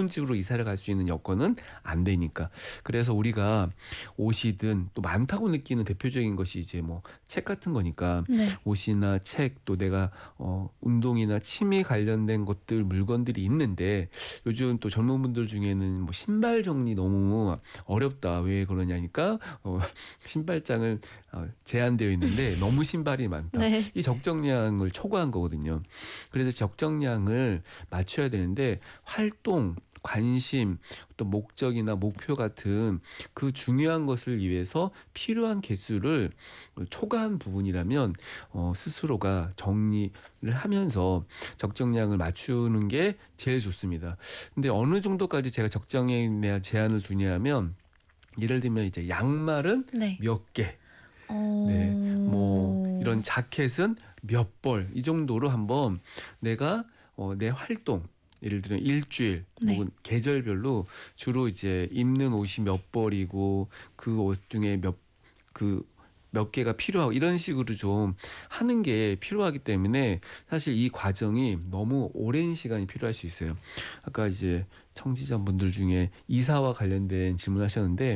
전문직으로 이사를 갈 수 있는 여건은 안 되니까. 그래서 우리가 옷이든 또 많다고 느끼는 대표적인 것이 이제 뭐 책 같은 거니까 네. 옷이나 책 또 내가 운동이나 취미 관련된 것들 물건들이 있는데 요즘 또 젊은 분들 중에는 뭐 신발 정리 너무 어렵다. 왜 그러냐니까 신발장을 제한되어 있는데 너무 신발이 많다. 네. 이 적정량을 초과한 거거든요. 그래서 적정량을 맞춰야 되는데 활동, 관심, 어떤 목적이나 목표 같은 그 중요한 것을 위해서 필요한 개수를 초과한 부분이라면 스스로가 정리를 하면서 적정량을 맞추는 게 제일 좋습니다. 근데 어느 정도까지 제가 적정량에 제한을 두냐면 예를 들면 이제 양말은 네. 몇 개, 네, 뭐 이런 자켓은 몇 벌 이 정도로 한번 내가 내 활동 예를 들면 일주일 네. 혹은 계절별로 주로 이제 입는 옷이 몇 벌이고 그 옷 중에 몇 개가 필요하고 이런 식으로 좀 하는 게 필요하기 때문에 사실 이 과정이 너무 오랜 시간이 필요할 수 있어요. 아까 이제 청취자분들 중에 이사와 관련된 질문하셨는데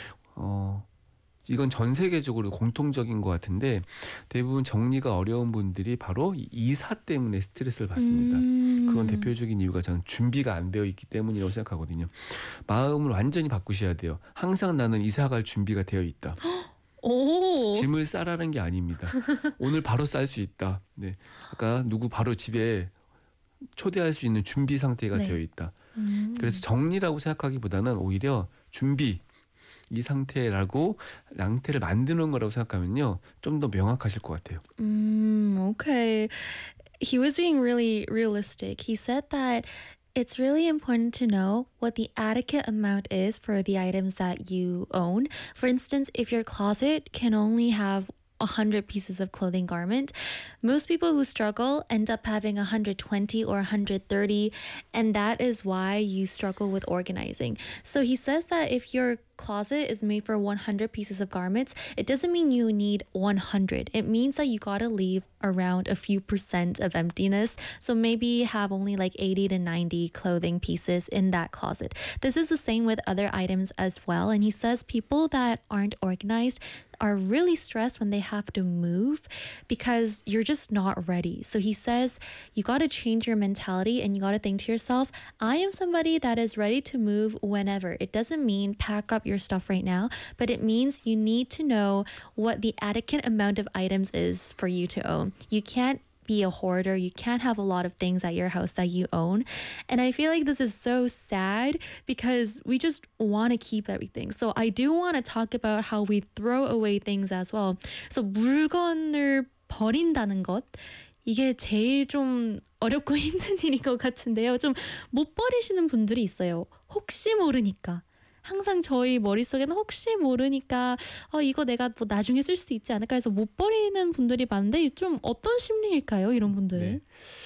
이건 전 세계적으로 공통적인 것 같은데 대부분 정리가 어려운 분들이 바로 이 이사 때문에 스트레스를 받습니다. 그건 대표적인 이유가 저는 준비가 안 되어 있기 때문이라고 생각하거든요. 마음을 완전히 바꾸셔야 돼요. 항상 나는 이사 갈 준비가 되어 있다. 오. 짐을 싸라는 게 아닙니다. 오늘 바로 쌀 수 있다. 네, 아까 누구 바로 집에 초대할 수 있는 준비 상태가 네. 되어 있다. 그래서 정리라고 생각하기보다는 오히려 준비 이 상태를 만드는 거라고 생각하면요 좀 더 명확하실 것 같아요. Okay. He was being really realistic. He said that it's really important to know what the adequate amount is for the items that you own. For instance, if your closet can only have 100 pieces of clothing garment, most people who struggle end up having 120 or 130, and that is why you struggle with organizing. So he says that if your closet is made for 100 pieces of garments, it doesn't mean you need 100. It means that you gotta leave around a few percent of emptiness. So maybe have only like 80 to 90 clothing pieces in that closet. This is the same with other items as well. And he says people that aren't organized are really stressed when they have to move because you're just not ready. So he says you got to change your mentality and you got to think to yourself, I am somebody that is ready to move whenever. It doesn't mean pack up your stuff right now, but it means you need to know what the adequate amount of items is for you to own. You can't be a hoarder. You can't have a lot of things at your house that you own. And I feel like this is so sad because we just want to keep everything. So I do want to talk about how we throw away things as well. So 물건을 버린다는 것. 이게 제일 좀 어렵고 힘든 일인 것 같은데요. 좀 못 버리시는 분들이 있어요. 혹시 모르니까. 항상 저희 머릿속에는 혹시 모르니까 이거 내가 뭐 나중에 쓸 수도 있지 않을까 해서 못 버리는 분들이 많은데 좀 어떤 심리일까요? 이런 분들은? 네.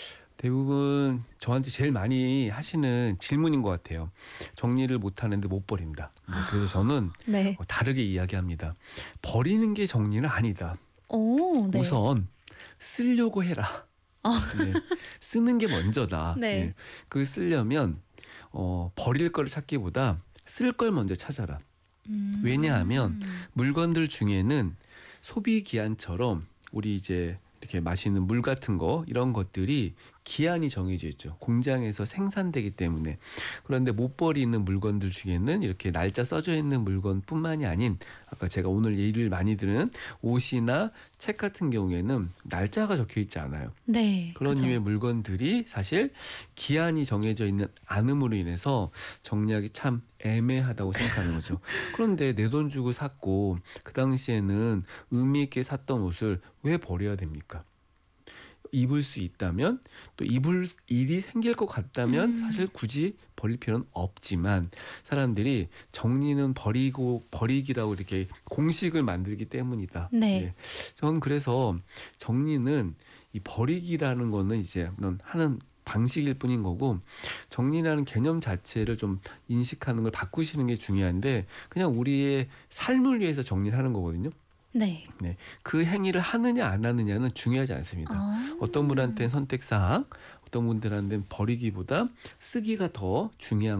대부분 저한테 제일 많이 하시는 질문인 것 같아요. 정리를 못하는데 못 버린다. 그래서 저는 네. 다르게 이야기합니다. 버리는 게 정리는 아니다. 오, 네. 우선 쓰려고 해라. 네. 쓰는 게 먼저다. 네. 네. 그 쓰려면 버릴 걸 찾기보다 쓸 걸 먼저 찾아라. 왜냐하면 물건들 중에는 소비 기한처럼 우리 이제 이렇게 마시는 물 같은 거 이런 것들이 기한이 정해져 있죠. 공장에서 생산되기 때문에. 그런데 못 버리는 물건들 중에는 이렇게 날짜 써져 있는 물건뿐만이 아닌 아까 제가 오늘 예를 많이 드는 옷이나 책 같은 경우에는 날짜가 적혀 있지 않아요. 네. 그런 그죠. 류의 물건들이 사실 기한이 정해져 있는 않음으로 인해서 정리하기 참 애매하다고 생각하는 거죠. 그런데 내 돈 주고 샀고 그 당시에는 의미 있게 샀던 옷을 왜 버려야 됩니까? 입을 수 있다면 또 입을 일이 생길 것 같다면 사실 굳이 버릴 필요는 없지만 사람들이 정리는 버리기라고 이렇게 공식을 만들기 때문이다. 네. 예. 저는 그래서 정리는 이 버리기라는 거는 이제 하는 방식일 뿐인 거고 정리라는 개념 자체를 좀 인식하는 걸 바꾸시는 게 중요한데 그냥 우리의 삶을 위해서 정리를 하는 거거든요. 네. 네, 그 행위를 하느냐 안 하느냐는 중요하지 않습니다. 어떤 분한테는 선택사항, 어떤 분들한테는 버리기보다 쓰기가 더 중요한